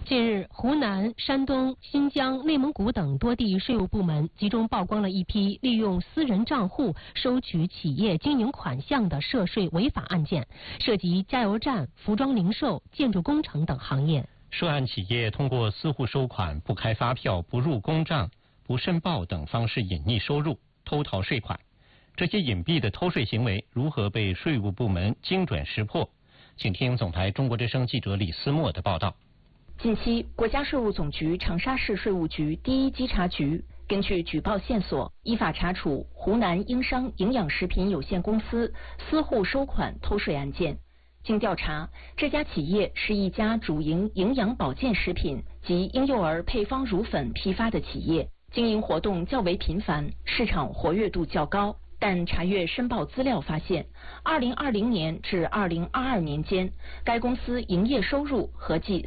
近日，湖南、山东、新疆、内蒙古等多地税务部门集中曝光了一批利用私人账户收取企业经营款项的涉税违法案件，涉及加油站、服装零售、建筑工程等行业。 涉案企业通过私户收款、不开发票、不入公账、不申报等方式隐匿收入、偷逃税款。这些隐蔽的偷税行为如何被税务部门精准识破？请听总台中国之声记者李思墨的报道。 近期，国家税务总局长沙市税务局第一稽查局根据举报线索，依法查处湖南英商营养食品有限公司私户收款偷税案件。经调查，这家企业是一家主营营养保健食品及婴幼儿配方乳粉批发的企业，经营活动较为频繁，市场活跃度较高。但查阅申报资料发现，2020年至2022年间，该公司营业收入合计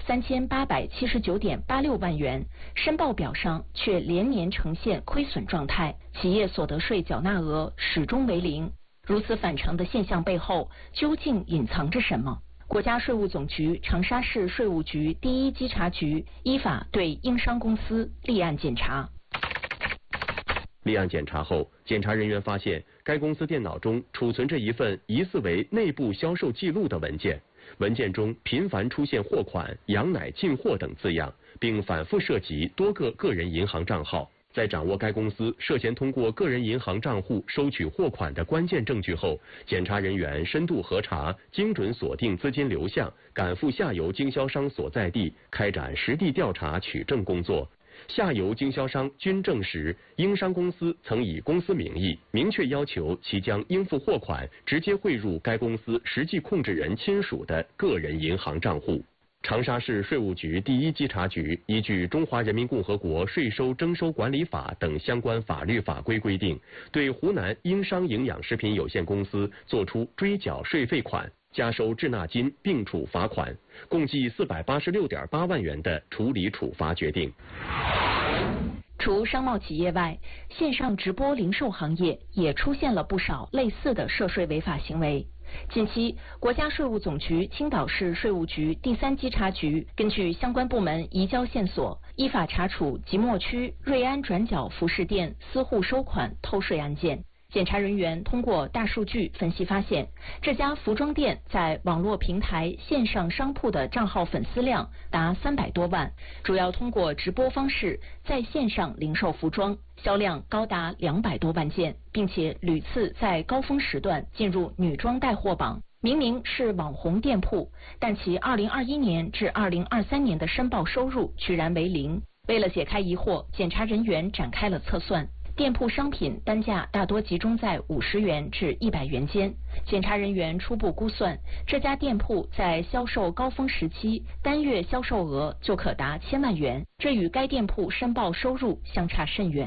3879.86万元，申报表上却连年呈现亏损状态，企业所得税缴纳额始终为零。如此反常的现象背后，究竟隐藏着什么？国家税务总局长沙市税务局第一稽查局依法对英商公司立案检查。 立案检查后，检查人员发现该公司电脑中储存着一份疑似为内部销售记录的文件，文件中频繁出现货款、羊奶进货等字样，并反复涉及多个个人银行账号。在掌握该公司涉嫌通过个人银行账户收取货款的关键证据后，检查人员深度核查，精准锁定资金流向，赶赴下游经销商所在地，开展实地调查取证工作。下游经销商均证实，英商公司曾以公司名义明确要求其将应付货款直接汇入该公司实际控制人亲属的个人银行账户。长沙市税务局第一稽查局依据《中华人民共和国税收征收管理法》等相关法律法规规定，对湖南英商营养食品有限公司作出追缴税费款、加收滞纳金并处罚款，共计486.8万元的处理处罚决定。 除商贸企业外，线上直播零售行业也出现了不少类似的涉税违法行为。近期，国家税务总局青岛市税务局第三稽查局根据相关部门移交线索，依法查处即墨区瑞安转角服饰店私户收款偷税案件。检查人员通过大数据分析发现，这家服装店在网络平台线上商铺的账号粉丝量达300多万，主要通过直播方式在线上零售服装，销量高达200多万件，并且屡次在高峰时段进入女装带货榜。明明是网红店铺，但其2021年至2023年的申报收入居然为0。为了解开疑惑，检查人员展开了测算。店铺商品单价大多集中在50元至100元间，检查人员初步估算，这家店铺在销售高峰时期单月销售额就可达1000万元，这与该店铺申报收入相差甚远。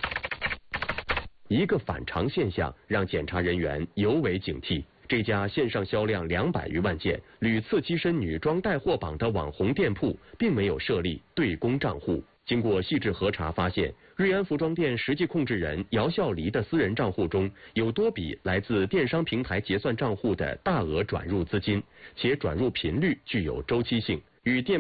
一个反常现象让检查人员尤为警惕。这家线上销量200余万件、屡次跻身女装带货榜的网红店铺，并没有设立对公账户。经过细致核查发现，瑞安服装店实际控制人姚笑黎的私人账户中有多笔来自电商平台结算账户的大额转入资金，且转入频率具有周期性，与店